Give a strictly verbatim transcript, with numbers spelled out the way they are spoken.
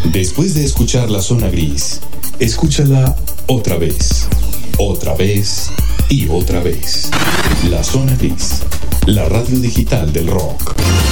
Después de escuchar La Zona Gris, escúchala otra vez, otra vez y otra vez. La Zona Gris, la radio digital del rock.